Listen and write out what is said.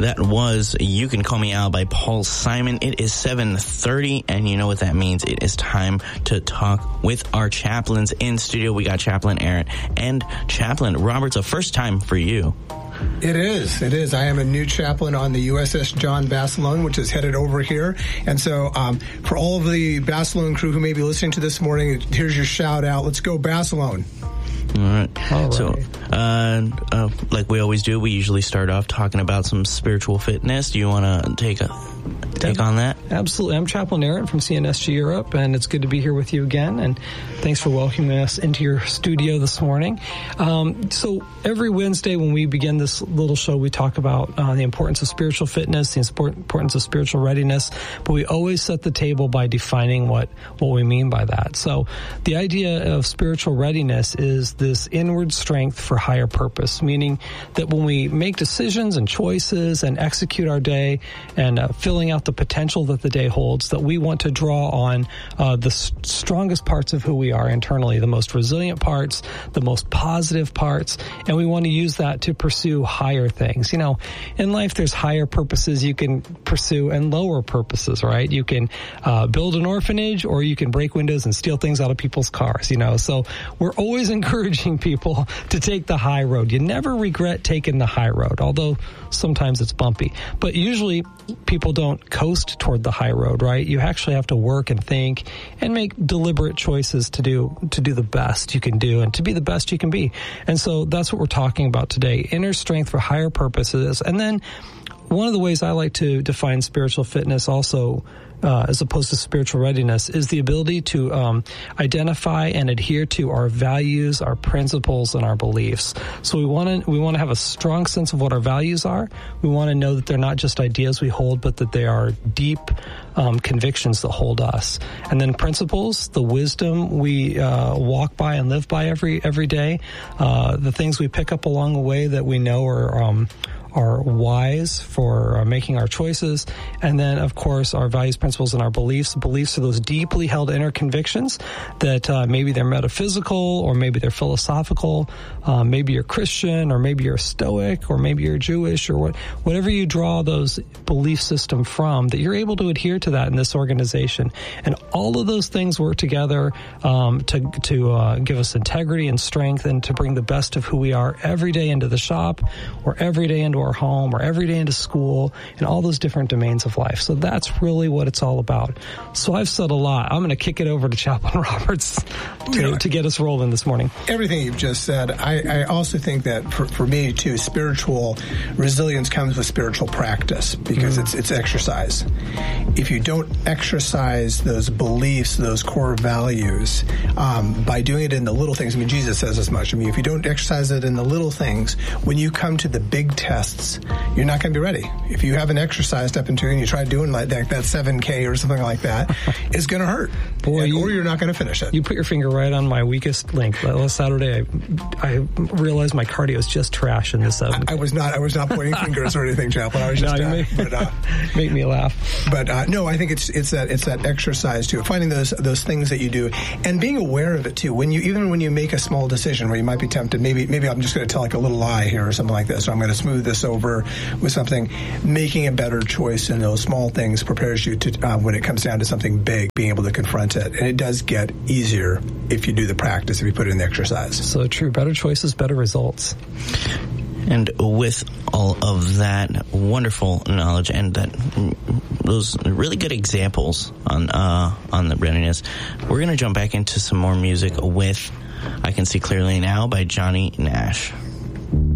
That was You Can Call Me Al by Paul Simon. It is 7:30, and you know what that means. It is time to talk with our chaplains in studio. We got Chaplain Aaron and Chaplain Robert. It's a first time for you. It is. I am a new chaplain on the USS John Basilone, which is headed over here. And so for all of the Basilone crew who may be listening to this morning, here's your shout out. Let's go Basilone. All right. So, like we always do, we usually start off talking about some spiritual fitness. Do you want to take on that? Absolutely. I'm Chaplain Aaron from CNSG Europe, and it's good to be here with you again. And thanks for welcoming us into your studio this morning. So every Wednesday when we begin this little show, we talk about the importance of spiritual fitness, the importance of spiritual readiness, but we always set the table by defining what we mean by that. So the idea of spiritual readiness is this inward strength for higher purpose, meaning that when we make decisions and choices and execute our day and filling out the potential that the day holds, that we want to draw on the strongest parts of who we are internally, the most resilient parts, the most positive parts, and we want to use that to pursue higher things. You know, in life there's higher purposes you can pursue and lower purposes, right? You can build an orphanage, or you can break windows and steal things out of people's cars, you know. So we're always encouraging people to take the high road. You never regret taking the high road, although sometimes it's bumpy. But usually people don't coast toward the high road, right? You actually have to work and think and make deliberate choices to do the best you can do and to be the best you can be. And so that's what we're talking about today, inner strength for higher purposes. And then one of the ways I like to define spiritual fitness also, as opposed to spiritual readiness, is the ability to identify and adhere to our values, our principles, and our beliefs. So we want to have a strong sense of what our values are. We want to know that they're not just ideas we hold, but that they are deep convictions that hold us. And then principles, the wisdom we walk by and live by every day, the things we pick up along the way that we know are wise for making our choices. And then, of course, our values, principles, and our beliefs. Beliefs are those deeply held inner convictions that maybe they're metaphysical, or maybe they're philosophical. Maybe you're Christian, or maybe you're Stoic, or maybe you're Jewish, or whatever you draw those belief system from, that you're able to adhere to that in this organization. And all of those things work together to give us integrity and strength, and to bring the best of who we are every day into the shop, or every day into our home, or every day into school, and all those different domains of life. So that's really what it's all about. So I've said a lot. I'm going to kick it over to Chaplain Roberts to get us rolling this morning. Everything you've just said, I also think that for me too, spiritual resilience comes with spiritual practice, because it's exercise. If you don't exercise those beliefs, those core values, by doing it in the little things, I mean, Jesus says as much. I mean, if you don't exercise it in the little things, when you come to the big tests, you're not going to be ready. If you haven't exercised up until, and you try doing like that 7K or something like that, it's going to hurt. Boy, or you're not going to finish it. You put your finger right on my weakest link. Last Saturday, I realized my cardio is just trash in the 7K. I was not pointing fingers or anything, Chaplain. I was just make me laugh. But no, I think it's that exercise too, finding those things that you do and being aware of it too. When you make a small decision where you might be tempted, maybe I'm just going to tell like a little lie here or something like this, so I'm going to smooth this over with something. Making a better choice in those small things prepares you to, when it comes down to something big, being able to confront it. And it does get easier if you do the practice, if you put it in the exercise. So true. Better choices, better results. And with all of that wonderful knowledge and those really good examples on the readiness, we're going to jump back into some more music with I Can See Clearly Now by Johnny Nash.